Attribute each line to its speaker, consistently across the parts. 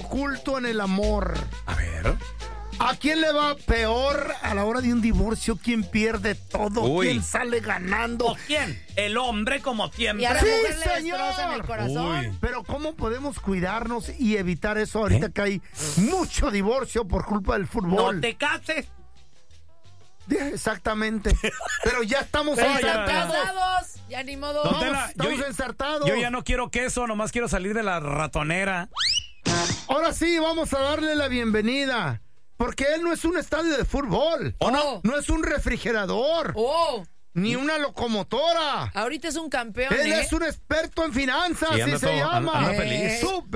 Speaker 1: oculto en el amor.
Speaker 2: A ver.
Speaker 1: ¿A quién le va peor a la hora de un divorcio? ¿Quién pierde todo?
Speaker 2: Uy.
Speaker 1: ¿Quién sale ganando?
Speaker 3: ¿O quién? El hombre, como siempre.
Speaker 4: Y a la
Speaker 1: Sí,
Speaker 4: mujer le
Speaker 1: señor.
Speaker 4: destrozan el corazón.
Speaker 2: Uy.
Speaker 1: Pero ¿cómo podemos cuidarnos y evitar eso ahorita que hay mucho divorcio por culpa del
Speaker 3: No
Speaker 1: fútbol?
Speaker 3: te cases.
Speaker 1: Exactamente. Pero ya estamos
Speaker 4: Pero están
Speaker 1: ensartados.
Speaker 4: casados. Ya ni modo.
Speaker 2: Don
Speaker 1: Vamos,
Speaker 2: Tela,
Speaker 1: estamos ensartados.
Speaker 2: Yo ya no quiero queso, nomás quiero salir de la ratonera.
Speaker 1: Ahora sí, vamos a darle la bienvenida. Porque él no es un estadio de fútbol.
Speaker 4: ¿O no?
Speaker 1: No es un refrigerador.
Speaker 4: Oh,
Speaker 1: Ni una locomotora.
Speaker 4: ahorita es un campeón,
Speaker 1: Él
Speaker 4: ¿eh?
Speaker 1: es un experto en finanzas,
Speaker 2: Sí,
Speaker 1: así
Speaker 2: anda
Speaker 1: se
Speaker 2: todo-
Speaker 1: llama.
Speaker 2: anda feliz.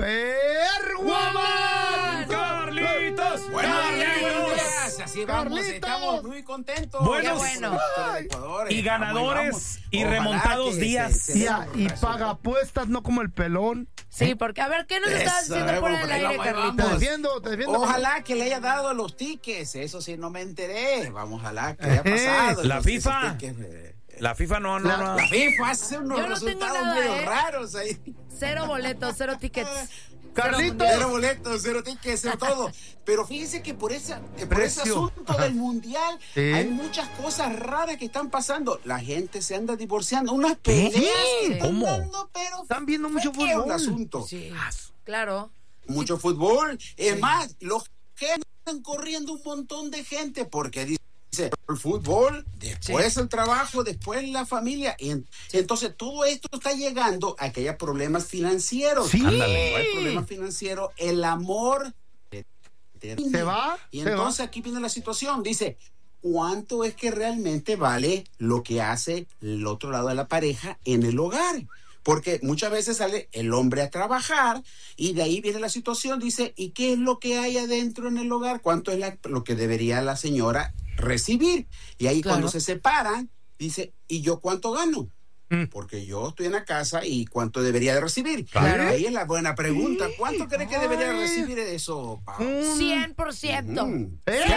Speaker 1: ¡Superwoman!
Speaker 2: ¡Carlitos!
Speaker 5: Buenos
Speaker 2: ¡Carlitos!
Speaker 5: días, así vamos,
Speaker 1: Carlitos.
Speaker 5: estamos muy contentos.
Speaker 2: Buenos-
Speaker 5: Ya
Speaker 4: bueno.
Speaker 5: con la victoria de Ecuador,
Speaker 2: Y
Speaker 5: estamos,
Speaker 2: ganadores
Speaker 5: vamos.
Speaker 2: y
Speaker 5: Ojalá
Speaker 2: remontados
Speaker 5: que
Speaker 2: días.
Speaker 5: se
Speaker 1: Y,
Speaker 5: den
Speaker 1: y
Speaker 5: resultados.
Speaker 1: paga apuestas, no como el pelón.
Speaker 4: Sí, porque a ver, ¿qué nos estabas
Speaker 5: Eso,
Speaker 4: diciendo por
Speaker 5: vamos,
Speaker 4: el
Speaker 5: ahí
Speaker 4: aire,
Speaker 5: vamos, ahí
Speaker 4: Carlitos?
Speaker 1: Te
Speaker 5: vamos.
Speaker 1: defiendo.
Speaker 5: Ojalá que le haya dado los tickets, eso sí no me enteré. Vamos, ojalá que haya pasado.
Speaker 2: La
Speaker 5: esos
Speaker 2: FIFA.
Speaker 5: tickets,
Speaker 2: La FIFA no.
Speaker 5: La FIFA hace unos
Speaker 4: Yo no tengo
Speaker 5: resultados
Speaker 4: nada,
Speaker 5: medio
Speaker 4: ¿eh?
Speaker 5: raros ahí.
Speaker 4: 0 boletos, 0 tickets.
Speaker 1: Carlitos.
Speaker 5: Cero boletos, cero tickets, cero todo. Pero fíjense que por ese
Speaker 1: Precio.
Speaker 5: asunto del mundial
Speaker 1: Sí.
Speaker 5: hay muchas cosas raras que están pasando. La gente se anda divorciando, unas peleas que están
Speaker 2: ¿Cómo?
Speaker 5: dando, pero
Speaker 1: Están viendo mucho
Speaker 5: feo el
Speaker 1: fútbol.
Speaker 5: asunto.
Speaker 4: Sí, claro.
Speaker 5: Mucho fútbol. Es más, los que están corriendo un montón de gente porque dice el fútbol, después el trabajo, después la familia. Entonces todo esto está llegando a que haya problemas financieros.
Speaker 1: Sí.
Speaker 2: Ándale.
Speaker 5: No hay problemas financieros, el amor
Speaker 1: ¿Se va?
Speaker 5: y
Speaker 1: ¿Se
Speaker 5: entonces
Speaker 1: va?
Speaker 5: aquí viene la situación, dice, ¿cuánto es que realmente vale lo que hace el otro lado de la pareja en el hogar? Porque muchas veces sale el hombre a trabajar y de ahí viene la situación, dice, ¿y qué es lo que hay adentro en el hogar? ¿Cuánto es lo que debería la señora recibir? Y ahí
Speaker 4: Claro.
Speaker 5: cuando se separan, dice, ¿y yo cuánto gano?
Speaker 1: Mm.
Speaker 5: Porque yo estoy en la casa y cuánto debería de recibir.
Speaker 4: Claro.
Speaker 5: Ahí es la buena pregunta. ¿Cuánto cree que debería
Speaker 1: Ay.
Speaker 5: recibir de eso, Pau?
Speaker 4: 100%.
Speaker 5: Ujú.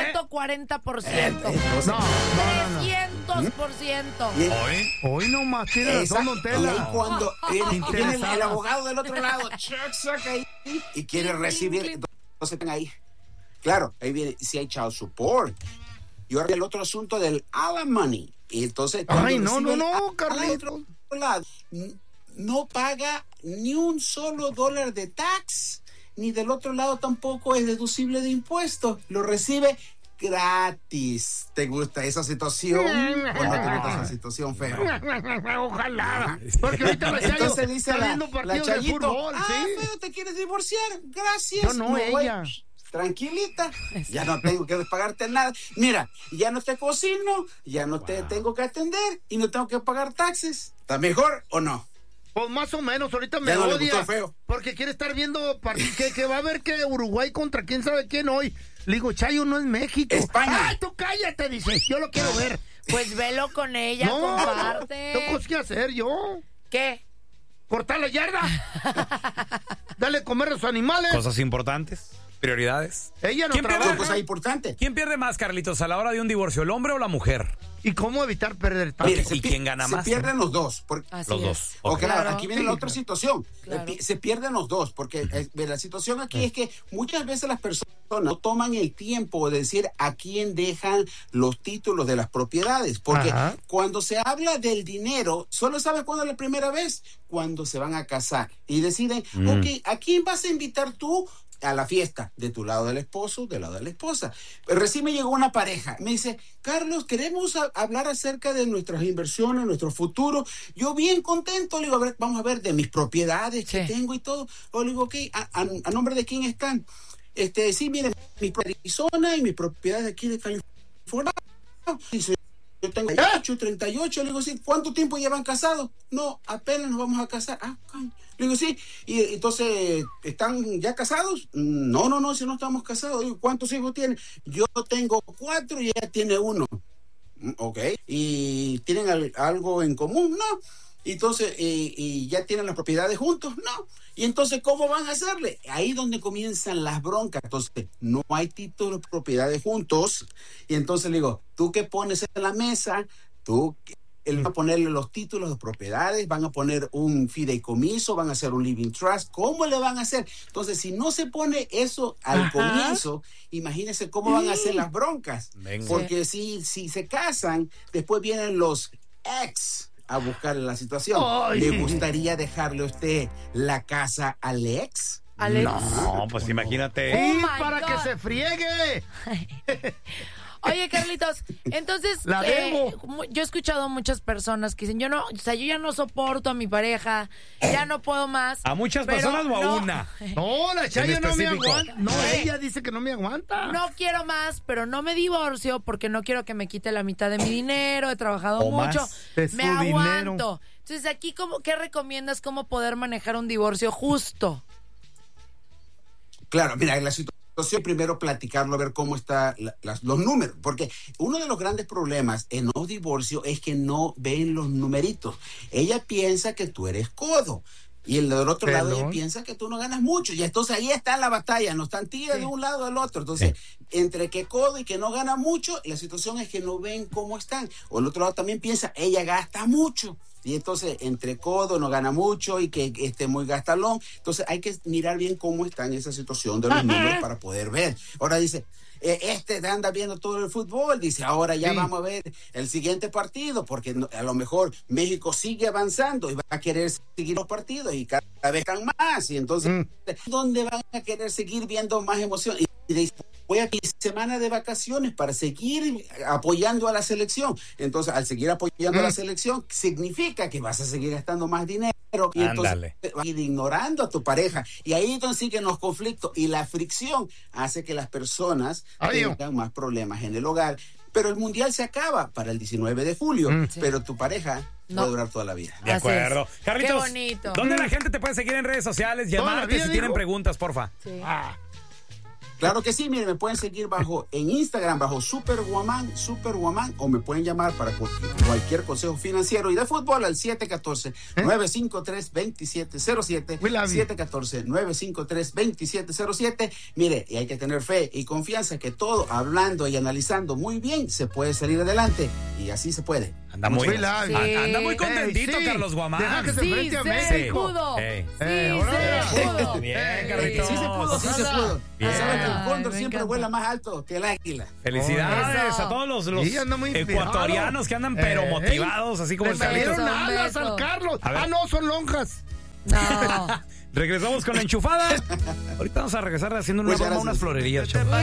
Speaker 4: 140%.
Speaker 5: Entonces,
Speaker 1: No.
Speaker 4: 300%.
Speaker 5: y-
Speaker 1: Hoy nomás tiene
Speaker 5: esa-
Speaker 1: razón, Don
Speaker 5: y
Speaker 1: Tela.
Speaker 5: ahí cuando viene el
Speaker 1: Interesadas.
Speaker 5: abogado del otro lado, saca ahí y quiere
Speaker 4: Clic,
Speaker 5: recibir,
Speaker 4: clic, clic.
Speaker 5: entonces están ahí. Claro, ahí viene si hay child support. Y ahora el otro asunto del alimony. Y entonces cuando
Speaker 1: Ay, no,
Speaker 5: recibe
Speaker 1: no,
Speaker 5: el
Speaker 1: no,
Speaker 5: al
Speaker 1: Carlitos.
Speaker 5: otro lado, no paga ni un solo dólar de tax, ni del otro lado tampoco es deducible de impuestos. Lo recibe gratis. ¿Te gusta esa situación? ¿O no te gusta esa situación fea?
Speaker 1: Ojalá. Porque ahorita la Chayo
Speaker 5: Entonces dice
Speaker 1: está
Speaker 5: la,
Speaker 1: viendo
Speaker 5: la
Speaker 1: partidos de
Speaker 5: Chayito,
Speaker 1: fútbol,
Speaker 5: ah,
Speaker 1: ¿sí?
Speaker 5: pero te quieres divorciar, gracias.
Speaker 1: Yo no,
Speaker 5: güey.
Speaker 1: ella.
Speaker 5: Tranquilita, ya no tengo que pagarte nada. Mira, ya no te cocino, ya no te tengo que atender y no tengo que pagar taxes. ¿Está mejor o no?
Speaker 1: Pues más o menos, ahorita me
Speaker 5: Ya no le
Speaker 1: odia.
Speaker 5: gustó feo.
Speaker 1: Porque quiere estar viendo que va a ver que Uruguay contra quién sabe quién hoy. Le digo, Chayo, no es México.
Speaker 5: España.
Speaker 1: ¡Ay, tú cállate! Dice, yo lo quiero ver.
Speaker 4: Pues velo con ella,
Speaker 1: No,
Speaker 4: comparte.
Speaker 1: tengo cosas que hacer yo.
Speaker 4: ¿Qué?
Speaker 1: Cortar la yarda. Dale comer a los animales.
Speaker 2: Cosas importantes, prioridades.
Speaker 1: Ella no
Speaker 2: ¿Quién pierde?
Speaker 5: Son
Speaker 1: trabaja.
Speaker 5: cosas importantes.
Speaker 2: ¿Quién pierde más, Carlitos, a la hora de un divorcio, el hombre o la mujer?
Speaker 1: ¿Y cómo evitar perder tanto?
Speaker 5: Mire,
Speaker 2: ¿Y quién gana más?
Speaker 5: Se pierden los dos.
Speaker 4: Así
Speaker 2: Los
Speaker 4: es.
Speaker 2: dos.
Speaker 5: O
Speaker 2: Ok.
Speaker 5: claro,
Speaker 4: Claro.
Speaker 5: aquí viene la otra situación.
Speaker 4: Claro.
Speaker 5: Se pierden los dos, porque la situación aquí es que muchas veces las personas no toman el tiempo de decir a quién dejan los títulos de las propiedades, porque
Speaker 1: Ajá.
Speaker 5: cuando se habla del dinero, solo sabes cuándo es la primera vez, cuando se van a casar y deciden, ok, ¿a quién vas a invitar tú a la fiesta? De tu lado del esposo, del lado de la esposa. Recién me llegó una pareja, me dice, Carlos, queremos hablar acerca de nuestras inversiones, nuestro futuro. Yo bien contento, le digo, a ver, vamos a ver de mis propiedades que
Speaker 4: Sí.
Speaker 5: tengo y todo. O le digo, ok, ¿a nombre de quién están? Sí, miren, mi propiedad de Arizona y mis propiedades aquí de California. Dice, yo tengo 38, le digo, sí, ¿cuánto tiempo llevan casados? No, apenas nos vamos a casar. Ah, coño. Le digo, sí, y entonces, ¿están ya casados? No, si no estamos casados. Digo, ¿cuántos hijos tienen? Yo tengo 4 y ella tiene 1. Ok, ¿y tienen algo en común? No. Entonces, ¿y ya tienen las propiedades juntos? No. Y entonces, ¿cómo van a hacerle? Ahí donde comienzan las broncas. Entonces, no hay títulos de propiedades juntos. Y entonces le digo, ¿tú qué pones en la mesa? ¿Tú van a ponerle los títulos de propiedades, van a poner un fideicomiso, van a hacer un living trust. ¿Cómo le van a hacer? Entonces, si no se pone eso al comienzo, imagínense cómo van a hacer las broncas.
Speaker 2: Venga.
Speaker 5: Porque si se casan, después vienen los ex a buscar la situación.
Speaker 1: Ay.
Speaker 5: ¿Le gustaría dejarle a usted la casa al ex?
Speaker 4: Alex.
Speaker 2: No, pues imagínate.
Speaker 1: Sí,
Speaker 4: my
Speaker 1: para
Speaker 4: God.
Speaker 1: que se friegue.
Speaker 4: Oye, Carlitos, entonces,
Speaker 1: La debo.
Speaker 4: yo he escuchado a muchas personas que dicen, yo ya no soporto a mi pareja, ya no puedo más.
Speaker 2: ¿A muchas
Speaker 4: pero
Speaker 2: personas o a
Speaker 4: no,
Speaker 2: una?
Speaker 1: No, la Chayo no me
Speaker 2: específico.
Speaker 1: aguanta. No, ella dice que no me aguanta.
Speaker 4: No quiero más, pero no me divorcio porque no quiero que me quite la mitad de mi dinero, he trabajado
Speaker 2: O
Speaker 4: mucho,
Speaker 2: más
Speaker 1: de su
Speaker 4: me aguanto.
Speaker 1: dinero.
Speaker 4: Entonces, aquí, ¿qué recomiendas cómo poder manejar un divorcio justo?
Speaker 5: Claro, mira, la situación, primero platicarlo, a ver cómo están los números, porque uno de los grandes problemas en los divorcios es que no ven los numeritos. Ella piensa que tú eres codo. Y el del otro lado ella piensa que tú no ganas mucho. Y entonces ahí está la batalla, no están tiras de un lado al otro. Entonces, entre que codo y que no gana mucho, la situación es que no ven cómo están. O el otro lado también piensa, ella gasta mucho. Y entonces, entre codo no gana mucho y que esté muy gastalón. Entonces, hay que mirar bien cómo está en esa situación de los números para poder ver. Ahora dice, anda viendo todo el fútbol, dice, ahora ya vamos a ver el siguiente partido, porque a lo mejor México sigue avanzando y va a querer seguir los partidos y cada vez están más. Y entonces, ¿dónde van a querer seguir viendo más emoción? Y dice, voy a mi semana de vacaciones para seguir apoyando a la selección. Entonces, al seguir apoyando a la selección, significa que vas a seguir gastando más dinero. Y entonces vas a ir ignorando a tu pareja. Y ahí entonces siguen los conflictos. Y la fricción hace que las personas tengan más problemas en el hogar. Pero el mundial se acaba para el 19 de julio. Pero tu pareja puede durar toda la vida.
Speaker 2: De acuerdo.
Speaker 4: Así es.
Speaker 2: Carlitos,
Speaker 4: Qué bonito.
Speaker 2: ¿dónde la gente te puede seguir en redes sociales? Llamarte si tienen preguntas, porfa.
Speaker 4: Sí.
Speaker 5: Claro que sí, miren, me pueden seguir en Instagram, bajo Superwoman, o me pueden llamar para cualquier consejo financiero y de fútbol al 714-953-2707, 714-953-2707. Mire, y hay que tener fe y confianza que todo, hablando y analizando muy bien, se puede salir adelante, y así se puede.
Speaker 2: Anda muy,
Speaker 1: Sí.
Speaker 2: anda muy contentito, Carlos Guamán.
Speaker 1: Deja que se
Speaker 4: Sí,
Speaker 1: enfrente a
Speaker 4: se
Speaker 1: México.
Speaker 4: pudo.
Speaker 2: Ey.
Speaker 4: Sí,
Speaker 1: órale.
Speaker 4: se pudo.
Speaker 2: Bien, Carlitos.
Speaker 5: Sí se pudo, sí se pudo.
Speaker 2: Bien.
Speaker 5: Sabes que el cóndor
Speaker 4: me
Speaker 5: siempre
Speaker 4: encanta.
Speaker 5: vuela más alto que el águila.
Speaker 2: Felicidades
Speaker 4: Eso.
Speaker 2: a todos los
Speaker 1: Sí, anda muy inspirado.
Speaker 2: ecuatorianos que andan pero motivados, así como
Speaker 1: Le
Speaker 2: el Carlitos.
Speaker 1: salieron
Speaker 4: Beso,
Speaker 1: alas
Speaker 4: beso.
Speaker 1: al Carlos.
Speaker 2: A ver.
Speaker 1: Ah, no, son lonjas.
Speaker 4: No.
Speaker 2: Regresamos con la enchufada. Ahorita vamos a regresar haciendo una
Speaker 5: Muchas
Speaker 2: broma, unas
Speaker 5: gracias.
Speaker 2: florerías, chavos.